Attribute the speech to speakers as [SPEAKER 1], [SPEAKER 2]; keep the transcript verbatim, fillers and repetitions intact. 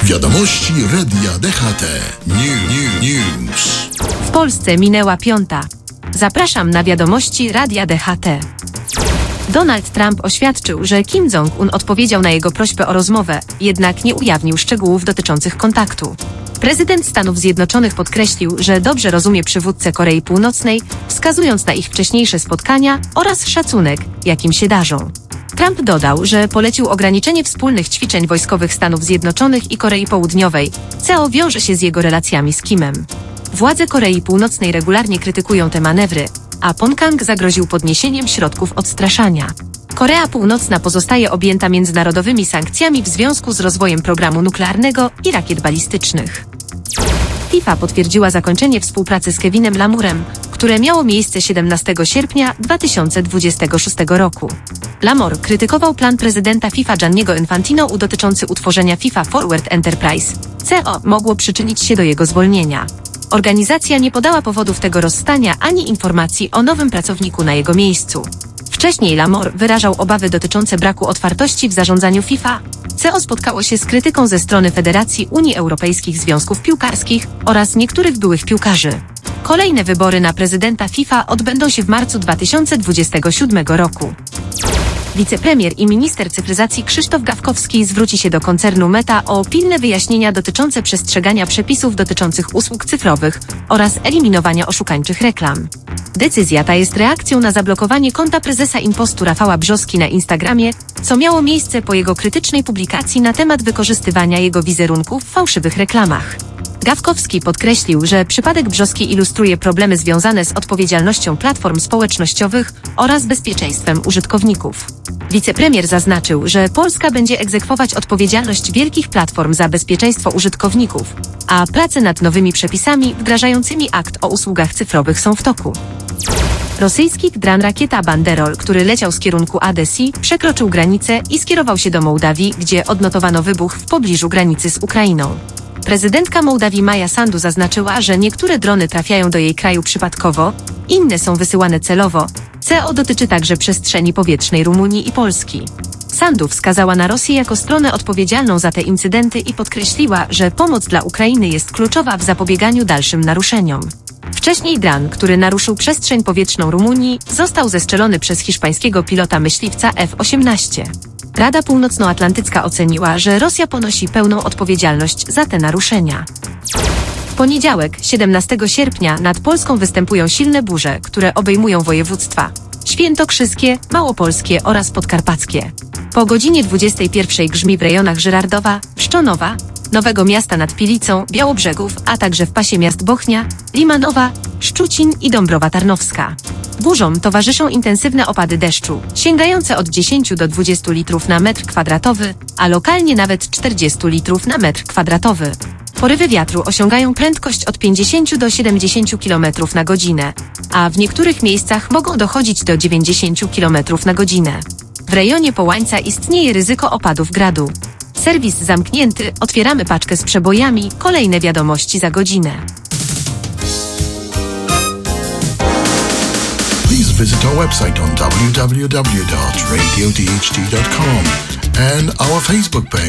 [SPEAKER 1] Wiadomości Radia D H T. New, new, news.
[SPEAKER 2] W Polsce minęła piąta. Zapraszam na wiadomości Radia D H T. Donald Trump oświadczył, że Kim Jong-un odpowiedział na jego prośbę o rozmowę, jednak nie ujawnił szczegółów dotyczących kontaktu. Prezydent Stanów Zjednoczonych podkreślił, że dobrze rozumie przywódcę Korei Północnej, wskazując na ich wcześniejsze spotkania oraz szacunek, jakim się darzą. Trump dodał, że polecił ograniczenie wspólnych ćwiczeń wojskowych Stanów Zjednoczonych i Korei Południowej, co wiąże się z jego relacjami z Kimem. Władze Korei Północnej regularnie krytykują te manewry, a Pjongjang zagroził podniesieniem środków odstraszania. Korea Północna pozostaje objęta międzynarodowymi sankcjami w związku z rozwojem programu nuklearnego i rakiet balistycznych. FIFA potwierdziła zakończenie współpracy z Kevinem Lamurem, które miało miejsce siedemnastego sierpnia dwa tysiące dwudziestego szóstego roku. Lamor krytykował plan prezydenta FIFA Gianniego Infantino dotyczący utworzenia FIFA Forward Enterprise, co mogło przyczynić się do jego zwolnienia. Organizacja nie podała powodów tego rozstania ani informacji o nowym pracowniku na jego miejscu. Wcześniej Lamor wyrażał obawy dotyczące braku otwartości w zarządzaniu FIFA, co spotkało się z krytyką ze strony Federacji Unii Europejskich Związków Piłkarskich oraz niektórych byłych piłkarzy. Kolejne wybory na prezydenta FIFA odbędą się w marcu dwa tysiące dwudziestego siódmego roku. Wicepremier i minister cyfryzacji Krzysztof Gawkowski zwróci się do koncernu Meta o pilne wyjaśnienia dotyczące przestrzegania przepisów dotyczących usług cyfrowych oraz eliminowania oszukańczych reklam. Decyzja ta jest reakcją na zablokowanie konta prezesa Impostu Rafała Brzoski na Instagramie, co miało miejsce po jego krytycznej publikacji na temat wykorzystywania jego wizerunku w fałszywych reklamach. Gawkowski podkreślił, że przypadek Brzoski ilustruje problemy związane z odpowiedzialnością platform społecznościowych oraz bezpieczeństwem użytkowników. Wicepremier zaznaczył, że Polska będzie egzekwować odpowiedzialność wielkich platform za bezpieczeństwo użytkowników, a prace nad nowymi przepisami wdrażającymi akt o usługach cyfrowych są w toku. Rosyjski dron rakieta Banderol, który leciał z kierunku Odessy, przekroczył granicę i skierował się do Mołdawii, gdzie odnotowano wybuch w pobliżu granicy z Ukrainą. Prezydentka Mołdawii Maja Sandu zaznaczyła, że niektóre drony trafiają do jej kraju przypadkowo, inne są wysyłane celowo, co dotyczy także przestrzeni powietrznej Rumunii i Polski. Sandu wskazała na Rosję jako stronę odpowiedzialną za te incydenty i podkreśliła, że pomoc dla Ukrainy jest kluczowa w zapobieganiu dalszym naruszeniom. Wcześniej dron, który naruszył przestrzeń powietrzną Rumunii, został zestrzelony przez hiszpańskiego pilota myśliwca F osiemnaście. Rada Północnoatlantycka oceniła, że Rosja ponosi pełną odpowiedzialność za te naruszenia. W poniedziałek, siedemnastego sierpnia, nad Polską występują silne burze, które obejmują województwa świętokrzyskie, małopolskie oraz podkarpackie. Po godzinie dwudziestej pierwszej grzmi w rejonach Żyrardowa, Pszczonowa, Nowego Miasta nad Pilicą, Białobrzegów, a także w pasie miast Bochnia, Limanowa, Szczucin i Dąbrowa Tarnowska. Burzom towarzyszą intensywne opady deszczu, sięgające od dziesięciu do dwudziestu litrów na metr kwadratowy, a lokalnie nawet czterdziestu litrów na metr kwadratowy. Porywy wiatru osiągają prędkość od pięćdziesięciu do siedemdziesięciu kilometrów na godzinę, a w niektórych miejscach mogą dochodzić do dziewięćdziesięciu kilometrów na godzinę. W rejonie Połańca istnieje ryzyko opadów gradu. Serwis zamknięty, otwieramy paczkę z przebojami, kolejne wiadomości za godzinę.
[SPEAKER 1] Please visit our website on w w w dot radio d h t dot com and our Facebook page.